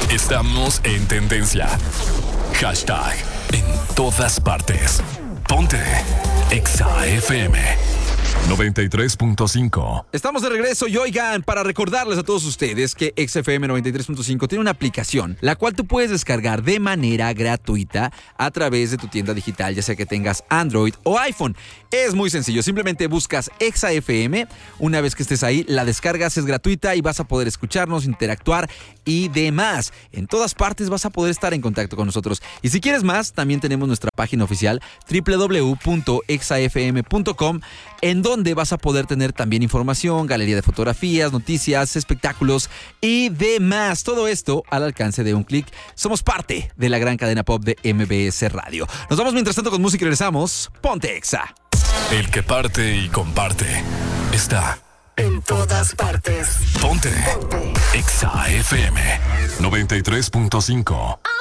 Estamos en tendencia. Hashtag en todas partes. Ponte Exa FM 93.5. Estamos de regreso y oigan, para recordarles a todos ustedes que XFM 93.5 tiene una aplicación, la cual tú puedes descargar de manera gratuita a través de tu tienda digital, ya sea que tengas Android o iPhone. Es muy sencillo, simplemente buscas XFM, una vez que estés ahí, la descargas, es gratuita y vas a poder escucharnos, interactuar y demás. En todas partes vas a poder estar en contacto con nosotros. Y si quieres más, también tenemos nuestra página oficial www.exafm.com, en donde vas a poder tener también información, galería de fotografías, noticias, espectáculos y demás. Todo esto al alcance de un clic. Somos parte de la gran cadena pop de MBS Radio. Nos vamos mientras tanto con música y regresamos. Ponte Exa. El que parte y comparte está en todas partes. Ponte Exa FM 93.5.